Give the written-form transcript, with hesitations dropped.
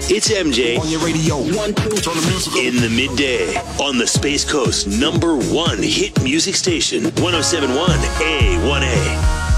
It's MJ On your radio. One, two, turn the music up. in the midday on the Space Coast #1 hit music station, 1071 A1A.